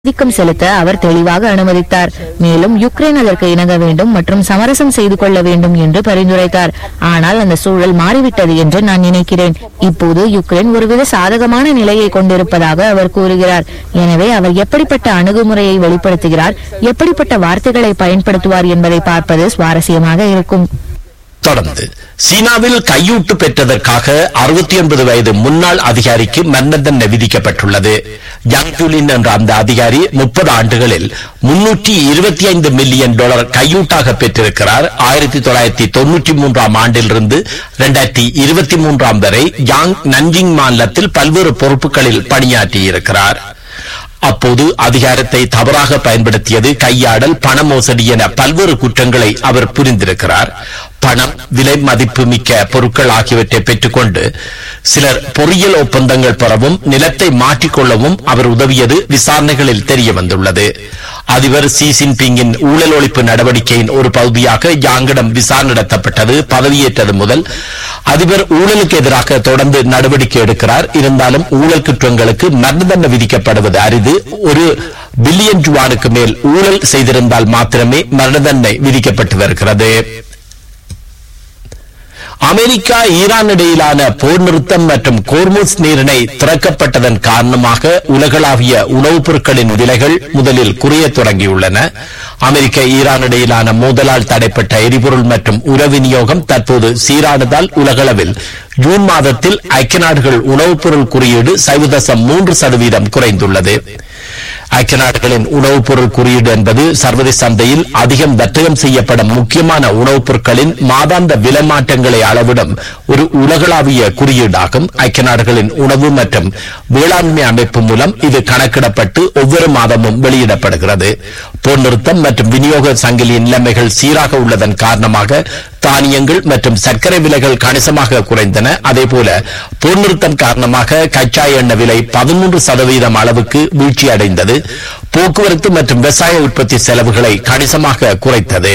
ஆதிக்கம் செலுத்த அவர் தெளிவாக அனுமதித்தார். மேலும் யுக்ரைன் அதற்கு இணங்க வேண்டும் மற்றும் சமரசம் செய்து கொள்ள வேண்டும் என்று பரிந்துரைத்தார். ஆனால் அந்த சூழல் மாறிவிட்டது என்று நான் நினைக்கிறேன். இப்போது யுக்ரைன் ஒருவித சாதகமான நிலையை கொண்டிருப்பதாக அவர் கூறுகிறார். எனவே அவர் எப்படிப்பட்ட அணுகுமுறையை வெளிப்படுத்துகிறார், எப்படிப்பட்ட வார்த்தைகளை பயன்படுத்துவார் என்பதை பார்ப்பது சுவாரஸ்யமாக இருக்கும். தொடர்ந்து சீனாவில் கையூட்டு பெற்றதற்காக 69 வயது முன்னாள் அதிகாரிக்கு மரண தண்டனை விதிக்கப்பட்டுள்ளது. யாங் ஜூலின் என்ற அந்த அதிகாரி 30 ஆண்டுகளில் $325 மில்லியன் கையூட்டாக பெற்றிருக்கிறார். 1993 ஆண்டிலிருந்து 2023 வரை யாங் நன்ஜிங் மாநிலத்தில் பல்வேறு பொறுப்புகளில் பணியாற்றியிருக்கிறார். அப்போது அதிகாரத்தை தவறாக பயன்படுத்தியது, கையாடல், பண மோசடி என பல்வேறு குற்றங்களை அவர் புரிந்திருக்கிறார். பணம், விலை மதிப்பு மிக்க பொருட்கள் ஆகியவற்றை பெற்றுக்கொண்டு சிலர் பொறியியல் ஒப்பந்தங்கள் பெறவும் நிலத்தை மாற்றிக்கொள்ளவும் அவர் உதவியது விசாரணைகளில் தெரிய வந்துள்ளது. அதிபர் ஷி ஜின்பிங்கின் ஊழல் ஒழிப்பு நடவடிக்கையின் ஒரு பகுதியாக யாங்கிடம் விசாரணை நடத்தப்பட்டது. பதவியேற்றது முதல் அதிபர் ஊழலுக்கு எதிராக தொடர்ந்து நடவடிக்கை எடுக்கிறார். இருந்தாலும் ஊழல் குற்றங்களுக்கு மரண தண்டனை விதிக்கப்படுவது அரிது. $1 பில்லியன் மேல் ஊழல் செய்திருந்தால் மாத்திரமே மரண தண்டனை விதிக்கப்பட்டு வருகிறது. அமெரிக்கா ஈரான் இடையிலான போர் நிறுத்தம் மற்றும் கோர்முஸ் நீரிணை திறக்கப்பட்டதன் காரணமாக உலகளாவிய உணவுப் பொருட்களின் விலைகள் முதலில் குறைய தொடங்கியுள்ளன. அமெரிக்க ஈரான் இடையிலான மோதலால் தடைப்பட்ட எரிபொருள் மற்றும் உர விநியோகம் தற்போது சீரானதால் உலகளவில் ஜூன் மாதத்தில் ஐக்கிய நாடுகள் உணவுப் பொருள் குறியீடு 0.3% குறைந்துள்ளது. ஐக்கிய நாடுகளின் உணவுப் பொருள் குறியீடு என்பது சர்வதேச சந்தையில் அதிகம் வர்த்தகம் செய்யப்படும் முக்கியமான உணவுப் பொருட்களின் மாதாந்த விலை மாற்றங்களை அளவிடும் ஒரு உலகளாவிய குறியீடாகும். ஐக்கிய நாடுகளின் உணவு மற்றும் வேளாண்மை அமைப்பு மூலம் இது கணக்கிடப்பட்டு ஒவ்வொரு மாதமும் வெளியிடப்படுகிறது. போர் நிறுத்தம் மற்றும் விநியோக சங்கிலியின் நிலைமைகள் சீராக உள்ளதன் காரணமாக தானியங்கள் மற்றும் சர்க்கரை விலைகள் கணிசமாக குறைந்தன. அதேபோல போர் நிறுத்தம் காரணமாக கச்சா எண்ணெய் விலை 13% அளவுக்கு வீழ்ச்சியடைந்தது. போக்குவரத்து மற்றும் விவசாய உற்பத்தி செலவுகளை கணிசமாக குறைத்தது.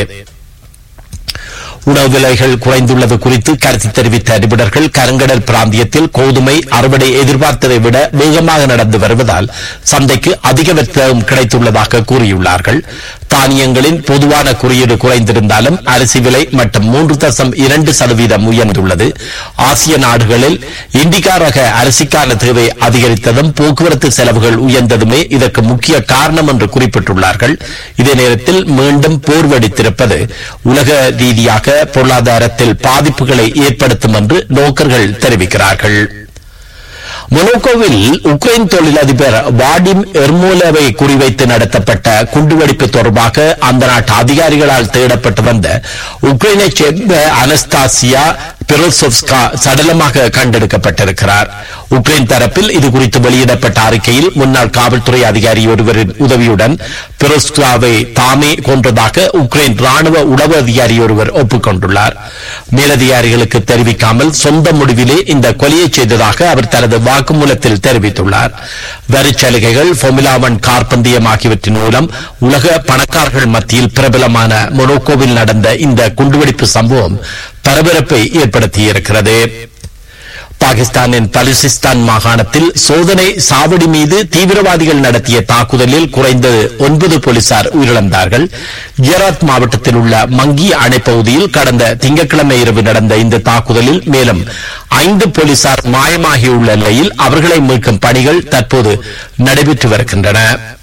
உணவு விலைகள் குறைந்துள்ளது குறித்து கருத்து தெரிவித்த நிபுணர்கள் கருங்கடல் பிராந்தியத்தில் கோதுமை அறுவடை எதிர்பார்த்ததை விட வேகமாக நடந்து வருவதால் சந்தைக்கு அதிக வர்த்தகம் கிடைத்துள்ளதாக கூறியுள்ளார்கள். தானியங்களின் பொதுவான குறியீடு குறைந்திருந்தாலும் அரிசி விலை மற்றும் 3.2% உயர்ந்துள்ளது. ஆசிய நாடுகளில் இண்டிகா ரக அரிசிக்கான தேவை அதிகரித்ததும் போக்குவரத்து செலவுகள் உயர்ந்ததுமே இதற்கு முக்கிய காரணம் என்று குறிப்பிட்டுள்ளார்கள். இதே நேரத்தில் மீண்டும் போர் வெடித்திருப்பது உலக ரீதியாக பொருளாதாரத்தில் பாதிப்புகளை ஏற்படுத்தும் என்று நோக்கர்கள் தெரிவிக்கிறார்கள். மொனாக்கோவில் உக்ரைன் தொழிலதிபர் வாடிம் எர்மோலோவை குறிவைத்து நடத்தப்பட்ட குண்டுவெடிப்பு தொடர்பாக அந்த நாட்டு அதிகாரிகளால் தேடப்பட்டு வந்த உக்ரைனைச் சேர்ந்த அனஸ்தாசியா பெரோசோவ்ஸ்கா சடலமாக கண்டெடுக்கப்பட்டிருக்கிறார். உக்ரைன் தரப்பில் இதுகுறித்து வெளியிடப்பட்ட அறிக்கையில் முன்னாள் காவல்துறை அதிகாரி ஒருவரின் உதவியுடன் பெரோஸ்காவை தாமே கொன்றதாக உக்ரைன் ராணுவ உளவு அதிகாரி ஒருவர் ஒப்புக்கொண்டுள்ளார். மேலதிகாரிகளுக்கு தெரிவிக்காமல் சொந்த முடிவிலே இந்த கொலையை செய்ததாக அவர் தனது வாக்குமூலத்தில் தெரிவித்துள்ளார். வரிச்சலுகைகள், ஃபார்முலா 1 கார் பந்தயம் ஆகியவற்றின் மூலம் உலக பணக்காரர்கள் மத்தியில் பிரபலமான மொனாக்கோவில் நடந்த இந்த குண்டுவெடிப்பு சம்பவம் பரபரப்பை ஏற்படுத்தியிருக்கிறது. பாகிஸ்தானின் பலுசிஸ்தான் மாகாணத்தில் சோதனை சாவடி மீது தீவிரவாதிகள் நடத்திய தாக்குதலில் குறைந்தது 9 போலீசார் உயிரிழந்தார்கள். குஜராத் மாவட்டத்தில் உள்ள மங்கி அணை பகுதியில் கடந்த திங்கட்கிழமை இரவு நடந்த இந்த தாக்குதலில் மேலும் 5 போலீசார் மாயமாகியுள்ள நிலையில் அவர்களை மீட்கும் பணிகள் தற்போது நடைபெற்று வருகின்றன.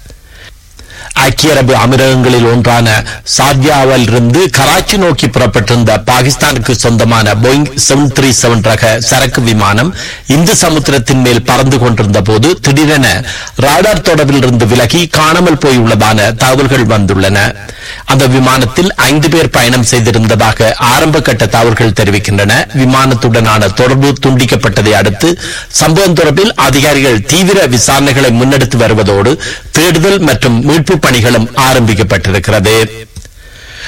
ஐக்கிய அரபு அமீரகங்களில் ஒன்றான சார்ஜாவில் இருந்து கராச்சி நோக்கி புறப்பட்டிருந்த பாகிஸ்தானுக்கு சொந்தமான போயிங் 737 ரக சரக்கு விமானம் இந்து சமுத்திரத்தின் மேல் பறந்து கொண்டிருந்த போது திடீரென ராடார் தொடர்பில் இருந்து விலகி காணாமல் போயுள்ளதான தகவல்கள் வந்துள்ளன. அந்த விமானத்தில் 5 பேர் பயணம் செய்திருந்ததாக ஆரம்ப கட்ட தகவல்கள் தெரிவிக்கின்றன. விமானத்துடனான தொடர்பு துண்டிக்கப்பட்டதை அடுத்து சம்பவம் தொடர்பில் அதிகாரிகள் தீவிர விசாரணைகளை முன்னெடுத்து வருவதோடு தேடுதல் மற்றும் மீட்பு பணிகளும் ஆரம்பிக்கப்பட்டிருக்கிறது.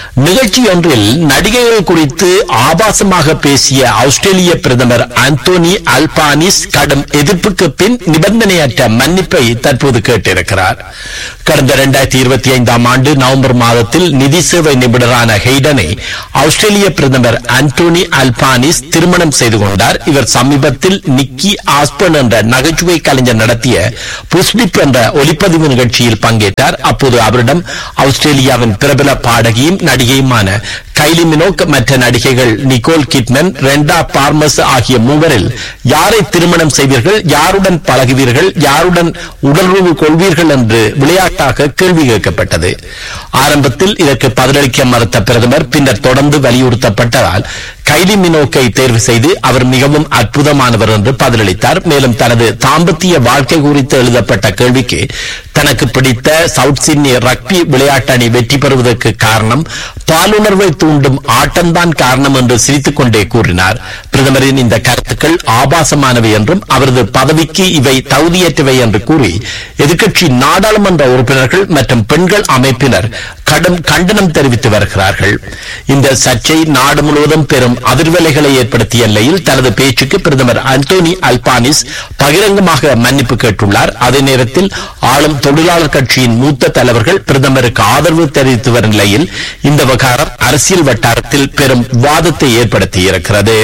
நிகழ்ச்சி ஒன்றில் நடிகைகள் குறித்து ஆபாசமாக பேசிய ஆஸ்திரேலிய பிரதமர் ஆந்தோனி அல்பானிஸ் கடும் எதிர்ப்புக்கு பின் நிபந்தனையற்ற மன்னிப்பை தற்போது கேட்டிருக்கிறார். கடந்த 2025 ஆண்டு நவம்பர் மாதத்தில் நிதி சேவை நிபுணரான ஹெய்டனை ஆஸ்திரேலிய பிரதமர் ஆந்தோனி அல்பானிஸ் திருமணம் செய்து கொண்டார். இவர் சமீபத்தில் நிக்கி ஆஸ்பர்ன் என்ற நகைச்சுவை கலைஞர் நடத்திய புஷ்பிப் என்ற ஒலிப்பதிவு நிகழ்ச்சியில் பங்கேற்றார். அப்போது அவரிடம் ஆஸ்திரேலியாவின் பிரபல பாடகியும் நடிகையுமான கைலி மினோக் மற்ற நடிகைகள் நிக்கோல் கிட்மன், ரெண்டா பார்மஸ் ஆகிய மூவரில் யாரை திருமணம் செய்வீர்கள், யாருடன் பழகுவீர்கள், யாருடன் உடலுறவு கொள்வீர்கள் என்று விளையாட்டாக கேள்வி கேட்கப்பட்டது. ஆரம்பத்தில் இதற்கு பதிலளிக்க மறுத்த பிரதமர் பின்னர் தொடர்ந்து வலியுறுத்தப்பட்டதால் கைலி மினோக்கை தேர்வு செய்து அவர் மிகவும் அற்புதமானவர் என்று பதிலளித்தார். மேலும் தனது தாம்பத்திய வாழ்க்கை குறித்து எழுதப்பட்ட கேள்விக்கு தனக்கு பிடித்த சவுத் சிட்னி ரக்பி விளையாட்டு அணி வெற்றி பெறுவதற்கு காரணம் பாலுணர்வை தூண்டும் ஆட்டம்தான் காரணம் என்று சிரித்துக் கொண்டே கூறினார். பிரதமரின் இந்த கருத்துக்கள் ஆபாசமானவை என்றும் அவரது பதவிக்கு இவை தகுதியற்றவை என்று கூறி எதிர்க்கட்சி நாடாளுமன்ற உறுப்பினர்கள் மற்றும் பெண்கள் அமைப்பினர் கடும் கண்டனம் தெரிவித்து வருகிறார்கள். இந்த சர்ச்சை நாடு முழுவதும் பெரும் அதிர்வலைகளை ஏற்படுத்திய நிலையில் தனது பேச்சுக்கு பிரதமர் ஆந்தோனி அல்பானிஸ் பகிரங்கமாக மன்னிப்பு கேட்டுள்ளார். அதே நேரத்தில் ஆளும் தொழிலாளர் கட்சியின் மூத்த தலைவர்கள் பிரதமருக்கு ஆதரவு தெரிவித்து வரும் நிலையில் இந்த விவகாரம் அரசியல் வட்டாரத்தில் பெரும் விவாதத்தை ஏற்படுத்தியிருக்கிறது.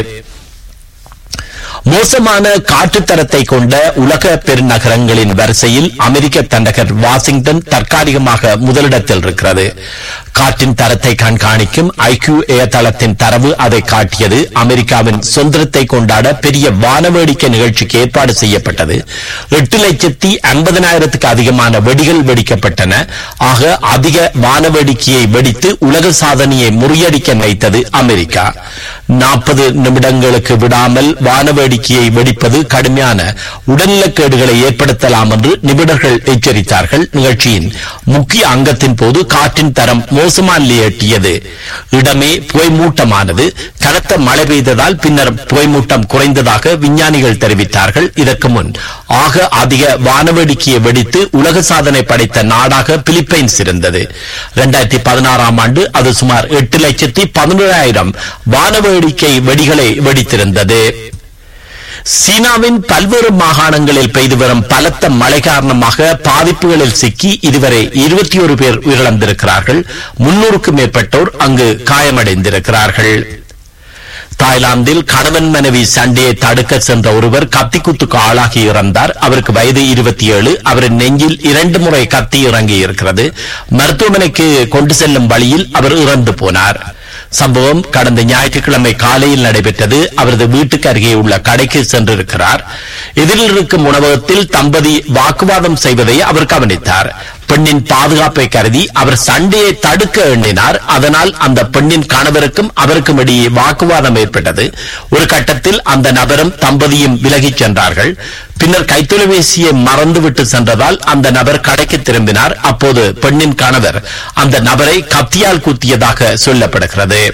மோசமான காற்றுத்தரத்தை கொண்ட உலக பெருநகரங்களின் வரிசையில் அமெரிக்க தலைநகர் வாஷிங்டன் தற்காலிகமாக முதலிடத்தில் இருக்கிறது. காற்றின் தரத்தை கண்காணிக்கும் IQA தளத்தின் தரவு அதை காட்டியது. அமெரிக்காவின் சுதந்திரத்தை கொண்டாட பெரிய வானவேடிக்கை நிகழ்ச்சிக்கு ஏற்பாடு செய்யப்பட்டது. 8,50,000க்கு அதிகமான வெடிகள் வெடிக்கப்பட்டன. ஆக அதிக வானவேடிக்கையை வெடித்து உலக சாதனையை முறியடிக்க வைத்தது அமெரிக்கா. 40 நிமிடங்களுக்கு விடாமல் வானவேடிக்கையை வெடிப்பது கடுமையான உடல்நலக்கேடுகளை ஏற்படுத்தலாம் என்று நிபுணர்கள் எச்சரித்தார்கள். நிகழ்ச்சியின் முக்கிய அங்கத்தின் போது காற்றின் தரம் மோசமாக எட்டியது. இடமே புகைமூட்டமானது. கனத்த மழை பெய்ததால் பின்னர் புகைமூட்டம் குறைந்ததாக விஞ்ஞானிகள் தெரிவித்தார்கள். இதற்கு முன் ஆக அதிக வானவேடிக்கையை வெடித்து உலக சாதனை படைத்த நாடாக பிலிப்பைன்ஸ் இருந்தது. 2016 ஆண்டு அது சுமார் 8,11,000 வானவேடிக்கை வெடிகளை வெடித்திருந்தது. சீனாவின் பல்வேறு மாகாணங்களில் பெய்து வரும் பலத்த மழை காரணமாக பாதிப்புகளில் சிக்கி இதுவரை 21 பேர் உயிரிழந்திருக்கிறார்கள். 300க்கும் மேற்பட்டோர் அங்கு காயமடைந்திருக்கிறார்கள். தாய்லாந்தில் கணவன் மனைவி சண்டையை தடுக்க சென்ற ஒருவர் கத்திக்குத்துக்கு ஆளாகி இறந்தார். அவருக்கு வயது 27. அவரின் நெஞ்சில் 2 முறை கத்தி இறங்கி இருக்கிறது. மருத்துவமனைக்கு கொண்டு செல்லும் வழியில் அவர் இறந்து போனார். சம்பவம் கடந்த ஞாயிற்றுக்கிழமை காலையில் நடைபெற்றது. அவரது வீட்டுக்கு அருகே உள்ள கடைக்கு சென்றிருக்கிறார். எதிரில் இருக்கும் உணவகத்தில் தம்பதி வாக்குவாதம் செய்வதை அவர் கவனித்தார். பெண்ணின் பாதுகாப்பை கருதி அவர் சண்டையை தடுக்க எண்ணினார். அதனால் அந்த பெண்ணின் கணவருக்கும் அவருக்கும் இடையே வாக்குவாதம் ஏற்பட்டது. ஒரு கட்டத்தில் அந்த நபரும் தம்பதியும் விலகிச் சென்றார்கள். பின்னர் கைத்தொலைபேசியை மறந்துவிட்டு சென்றதால் அந்த நபர் கடைக்கு திரும்பினார். அப்போது பெண்ணின் கணவர் அந்த நபரை கத்தியால் குத்தியதாக சொல்லப்படுகிறது.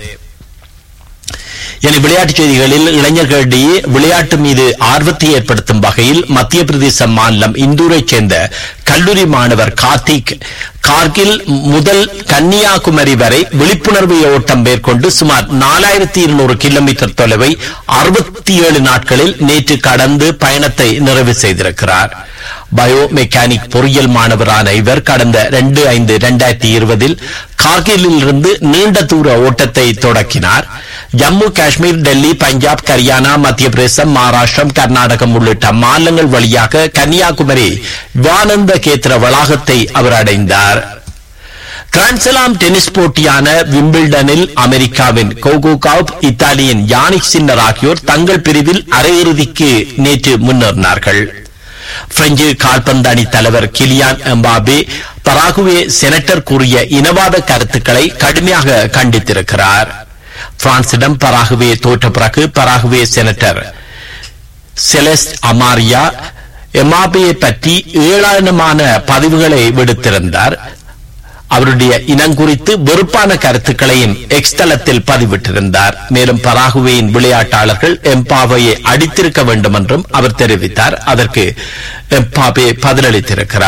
என விளையாட்டுச் செய்திகளில் இளைஞர்களிடையே விளையாட்டு மீது ஆர்வத்தை ஏற்படுத்தும் வகையில் மத்திய பிரதேச மாநிலம் இந்தூரைச் சேர்ந்த கல்லூரி மாணவர் கார்த்திக் கார்கில் முதல் கன்னியாகுமரி வரை விழிப்புணர்வு ஓட்டம் மேற்கொண்டு சுமார் 4,200 கிலோமீட்டர் தொலைவை 67 நாட்களில் நேற்று கடந்து பயணத்தை நிறைவு செய்திருக்கிறார். பயோ மெக்கானிக் பொறியியல் மாணவரான இவர் கடந்த 2/5/2020 கார்கிலில் இருந்து நீண்ட தூர ஓட்டத்தை தொடக்கினார். ஜம்மு காஷ்மீர், டெல்லி, பஞ்சாப், ஹரியானா, மத்திய பிரதேசம், மகாராஷ்டிரம், கர்நாடகம் உள்ளிட்ட மாநிலங்கள் வழியாக கன்னியாகுமரி விவானந்த கேத்திர வளாகத்தை அவர் அடைந்தார். கிராண்ட்ஸ்லாம் டென்னிஸ் போட்டியான விம்பிள்டனில் அமெரிக்காவின் கோகோ கவுப், இத்தாலியின் யானிக் சின்னர் ஆகியோர் தங்கள் பிரிவில் அரையிறுதிக்கு நேற்று முன்னேறினார்கள். பிரெஞ்சு கால்பந்து அணி தலைவர் கிலியான் எம்பாபே பராகுவே செனட்டர் கூறிய இனவாத கருத்துக்களை கடுமையாக கண்டித்திருக்கிறார். பிரான்சிடம் பராகுவே தோற்ற பிறகு பராகுவே செனட்டர் செலஸ்ட் அமாரியா எம்பாபேயை பற்றி ஏளனமான பதிவுகளை விடுத்திருந்தார். அவருடைய இனம் குறித்து வெறுப்பான கருத்துக்களையும் எக்ஸ் தளத்தில் பதிவிட்டிருந்தார். மேலும் பராகுவேயின் விளையாட்டாளர்கள் எம்பாபேயை அடித்திருக்க வேண்டும் என்றும் அவர் தெரிவித்தார். அதற்கு எம்பாபே பதிலளித்திருக்கிறார்.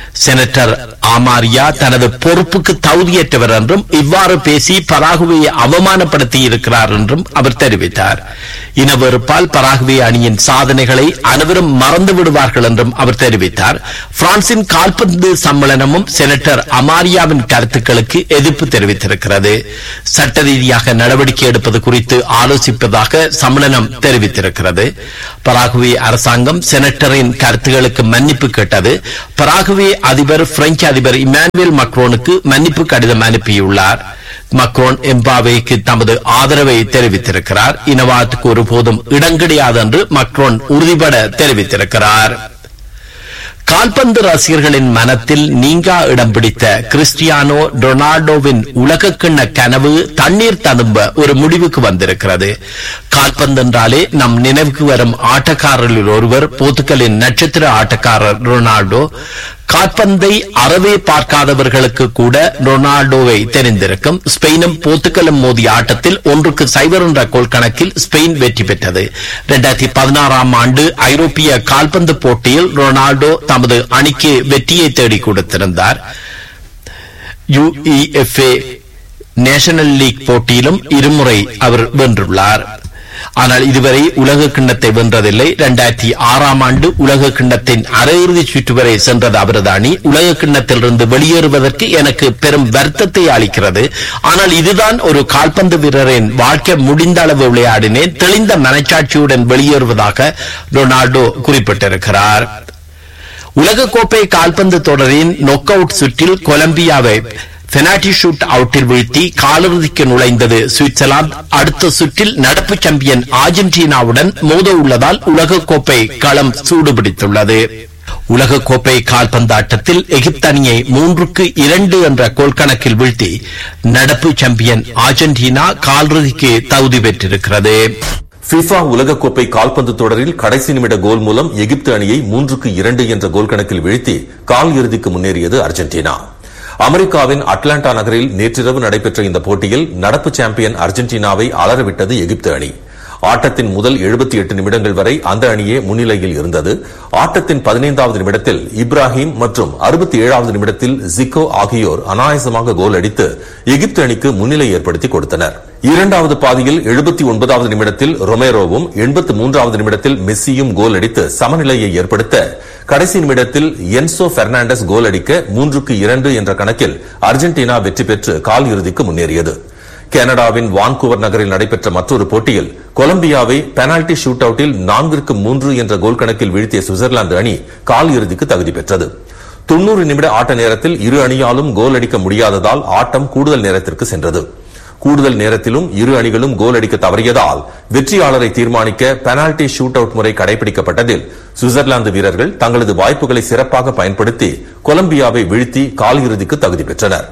செனட்டர் ஆமாரியா தனது பொறுப்புக்கு தகுதியற்றவர் என்றும் இவ்வாறு பேசி பராகுவேயை அவமானப்படுத்தி இருக்கிறார் என்றும் அவர் தெரிவித்தார். இனவெறுப்பால் பராகுவே அணியின் சாதனைகளை அனைவரும் மறந்து விடுவார்கள் என்றும் அவர் தெரிவித்தார். பிரான்சின் கால்பந்து சம்மேளனமும் செனட்டர் அமாரியாவின் கருத்துக்களுக்கு எதிர்ப்பு தெரிவித்திருக்கிறது. சட்ட ரீதியாக நடவடிக்கை எடுப்பது குறித்து ஆலோசிப்பதாக சம்மேளனம் தெரிவித்திருக்கிறது. பராகுவே அரசாங்கம் செனட்டரின் கருத்துக்களுக்கு மன்னிப்பு கேட்டது. பராகுவே அதிபர் பிரெஞ்சு அதிபர் இமானுவேல் மக்ரோனுக்கு மன்னிப்பு கடிதம் அனுப்பியுள்ளார். மக்ரோன் எம்பாவேக்கு தமது ஆதரவை தெரிவித்திருக்கிறார். இனவாதத்துக்கு ஒருபோதும் இடம் கிடையாது என்று மக்ரோன் உறுதிபட தெரிவித்திருக்கிறார். கால்பந்து ரசிகர்களின் மனத்தில் நீங்கா இடம் பிடித்த கிறிஸ்டியானோ ரொனால்டோவின் உலகக்கிண்ண கனவு தண்ணீர் ததும்ப ஒரு முடிவுக்கு வந்திருக்கிறது. கால்பந்து என்றாலே நம் நினைவுக்கு வரும் ஆட்டக்காரர்களில் ஒருவர் போர்த்துகலின் நட்சத்திர ஆட்டக்காரர் ரொனால்டோ. கால்பந்தை அறவே பார்க்காதவர்களுக்கு கூட ரொனால்டோவை தெரிந்திருக்கும். ஸ்பெயினும் போர்த்துகலும் மோதிய ஆட்டத்தில் 1-0 என்ற கோல் கணக்கில் ஸ்பெயின் வெற்றி பெற்றது. 2016 ஆண்டு ஐரோப்பிய கால்பந்து போட்டியில் ரொனால்டோ தமது அணிக்கு வெற்றியை தேடிக் கொடுத்திருந்தார். UEFA நேஷனல் லீக் போட்டியிலும் இருமுறை அவர் வென்றுள்ளார். ஆனால் இதுவரை உலக கிண்ணத்தை வென்றதில்லை. 2006 ஆண்டு உலக கிண்ணத்தின் அரையிறுதி சுற்று வரை சென்றது அவரது அணி. உலக கிண்ணத்திலிருந்து வெளியேறுவதற்கு எனக்கு பெரும் வருத்தத்தை அளிக்கிறது. ஆனால் இதுதான் ஒரு கால்பந்து வீரரின் வாழ்க்கை. முடிந்த அளவு விளையாடினேன், தெளிந்த மனச்சாட்சியுடன் வெளியேறுவதாக ரொனால்டோ குறிப்பிட்டிருக்கிறார். உலகக்கோப்பை கால்பந்து தொடரின் நொக் அவுட் சுற்றில் கொலம்பியாவை பெனால்டி ஷூட் அவுட்டில் வீழ்த்தி காலிறுதிக்கு நுழைந்தது சுவிட்சர்லாந்து. அடுத்த சுற்றில் நடப்பு சாம்பியன் அர்ஜென்டினாவுடன் மோத உள்ளதால் உலகக்கோப்பை களம் சூடுபிடித்துள்ளது. உலகக்கோப்பை கால்பந்து ஆட்டத்தில் எகிப்து அணியை 3-2 என்ற கோல் கணக்கில் வீழ்த்தி நடப்பு சாம்பியன் அர்ஜென்டினா காலிறுதிக்கு தகுதி பெற்றிருக்கிறது. FIFA உலகக்கோப்பை கால்பந்து தொடரில் கடைசி நிமிட கோல் மூலம் எகிப்து அணியை 3-2 என்ற கோல் கணக்கில் வீழ்த்தி கால் இறுதிக்கு முன்னேறியது அர்ஜென்டினா. அமெரிக்காவின் அட்லாண்டா நகரில் நேற்றிரவு நடைபெற்ற இந்த போட்டியில் நடப்பு சாம்பியன் அர்ஜென்டினாவை அலறவிட்டது எகிப்து அணி. ஆட்டத்தின் முதல் 78 நிமிடங்கள் வரை அந்த அணியே முன்னிலையில் இருந்தது. ஆட்டத்தின் 15வது நிமிடத்தில் இப்ராஹிம் மற்றும் 67வது நிமிடத்தில் ஜிகோ ஆகியோர் அனாயாசமாக கோல் அடித்து எகிப்து அணிக்கு முன்னிலை ஏற்படுத்தி கொடுத்தனர். இரண்டாவது பாதியில் 79வது நிமிடத்தில் ரொமேரோவும் 83வது நிமிடத்தில் மெஸ்ஸியும் கோல் அடித்து சமநிலையை ஏற்படுத்த கடைசி நிமிடத்தில் என்சோ பெர்னாண்டஸ் கோல் அடிக்க 3-2 என்ற கணக்கில் அர்ஜென்டினா வெற்றி பெற்று கால் இறுதிக்கு முன்னேறியது. கனடாவின் வான்கூவர் நகரில் நடைபெற்ற மற்றொரு போட்டியில் கொலம்பியாவை பெனால்டி ஷூட் அவுட்டில் 4-3 என்ற கோல் கணக்கில் வீழ்த்திய சுவிட்சர்லாந்து அணி கால் இறுதிக்கு தகுதி பெற்றது. 90 நிமிட ஆட்ட நேரத்தில் இரு அணியாலும் கோல் அடிக்க முடியாததால் ஆட்டம் கூடுதல் நேரத்திற்கு சென்றது. கூடுதல் நேரத்திலும் இரு அணிகளும் கோல் அடிக்க தவறியதால் வெற்றியாளரை தீர்மானிக்க பெனால்டி ஷூட் அவுட் முறை கடைபிடிக்கப்பட்டதில் சுவிட்சர்லாந்து வீரர்கள் தங்களது வாய்ப்புகளை சிறப்பாக பயன்படுத்தி கொலம்பியாவை வீழ்த்தி கால் இறுதிக்கு தகுதி பெற்றனர்.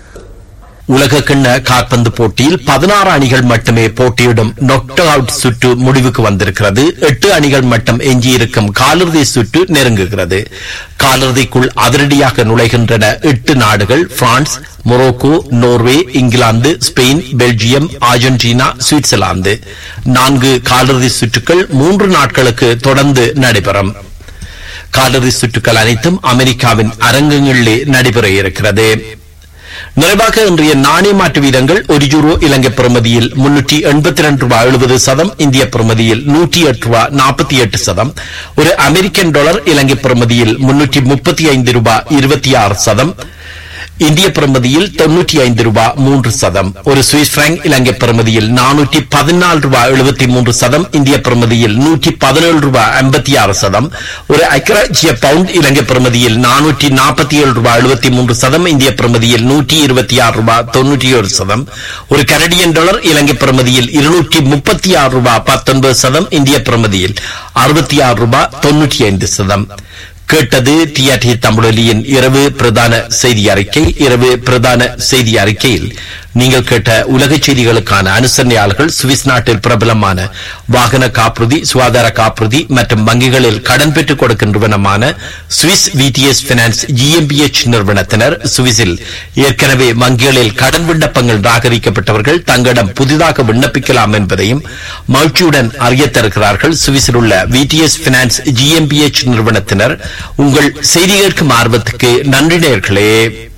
உலகக்கிண்ண கால்பந்து போட்டியில் 16 அணிகள் மட்டுமே போட்டியிடும் நொக் அவுட் சுற்று முடிவுக்கு வந்திருக்கிறது. 8 அணிகள் மட்டும் எஞ்சியிருக்கும் காலிறுதி சுற்று நெருங்குகிறது. காலிறுதிக்குள் அதிரடியாக நுழைகின்றன 8 நாடுகள்: France, Morocco, Norway, England, Spain, Belgium, Argentina, Switzerland. 4 காலிறுதி சுற்றுகள் 3 நாட்களுக்கு தொடர்ந்து நடைபெறும். காலிறுதி சுற்றுகள் அனைத்தும் அமெரிக்காவின் அரங்கங்களிலே நடைபெற இருக்கிறது. நிறைவாக இன்றைய நாணய மாற்று வீதங்கள்: €1 இலங்கை பெறுமதியில் $382.70, இந்திய பெறுமதியில் $108.48, ஒரு அமெரிக்கன் டாலர் இலங்கை பெறுமதியில் $335.26, இந்திய பெறுமதியில் $95.03, ஒரு சுவிஸ் பிராங்க் இலங்கை பெறுமதியில் $414.73, இந்திய பெறுமதியில் $117.56, ஒரு ஐக்கிய பவுண்ட் இலங்கை பெறுமதியில் $447.73, இந்திய பெறுமதியில் $126.91, ஒரு கனடியன் டாலர் இலங்கை பெறுமதியில் $236.19, இந்திய பெறுமதியில் $66.95. கேட்டது டிஆர்டி தமிழொலியின் இரவு பிரதான செய்தி அறிக்கை. இரவு பிரதான செய்தி அறிக்கையில் நீங்கள் கேட்ட உலக செய்திகளுக்கான அனுசரணையாளர்கள் சுவிஸ் நாட்டில் பிரபலமான வாகன காப்புறுதி, சுகாதார காப்புறுதி மற்றும் வங்கிகளில் கடன் பெற்றுக் கொடுக்கின்றவனமான சுவிஸ் விடிஎஸ் பினான்ஸ் GmbH நிறுவனத்தினர். சுவிஸில் ஏற்கனவே வங்கிகளில் கடன் விண்ணப்பங்கள் நிராகரிக்கப்பட்டவர்கள் தங்களிடம் புதிதாக விண்ணப்பிக்கலாம் என்பதையும் மகிழ்ச்சியுடன் அறிய தருகிறார்கள். சுவிஸில் உள்ள விடிஎஸ் பினான்ஸ் GmbH நிறுவனத்தினர் உங்கள் செய்தி கேட்கும் ஆர்வத்துக்கு நன்றி நேயர்களே.